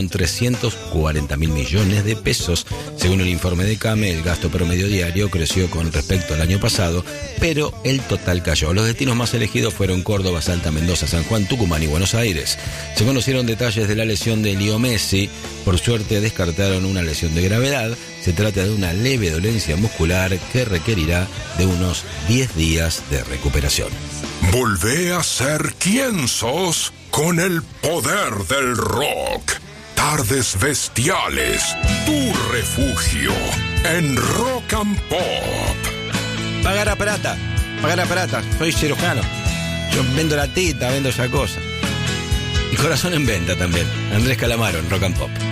340.000 millones de pesos. Según el informe de CAME, el gasto promedio diario creció con respecto al año pasado, pero el total cayó. Los destinos más elegidos fueron Córdoba, Salta, Mendoza, San Juan, Tucumán y Buenos Aires. Se conocieron detalles de la lesión de Leo Messi. Por suerte descartaron una lesión de gravedad. Se trata de una leve dolencia muscular que requerirá de unos 10 días de recuperación. Volvé a ser quien sos con el poder del rock. Tardes Bestiales, tu refugio en Rock and Pop. Pagar a plata, soy cirujano. Yo vendo la tita, vendo esa cosa. Y corazón en venta también. Andrés Calamaro en Rock and Pop.